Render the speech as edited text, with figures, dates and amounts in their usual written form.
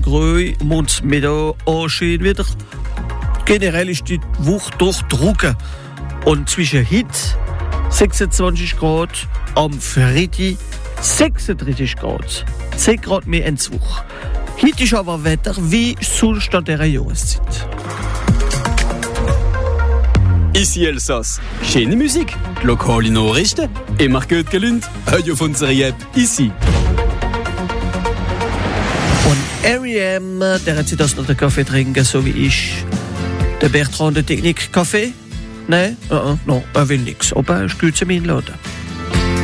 Grün, Mondsmittag auch schön wieder. Generell ist die Woche doch trocken. Und zwischen heute 26 Grad, am Freitag 36 Grad. 10 Grad mehr in der Woche. Heute ist aber Wetter wie sonst an dieser Jahreszeit. Ici Elsass. Schöne Musik, lokale Nachrichten, immer gut gelünnt, heute auf unserer App Ici. Und R.E.M., der hat sich das noch den Kaffee trinken, so wie ich. Der Bertrand, der Technik Kaffee? Nein, no, er will nix, aber er spielt sie mir in den Laden.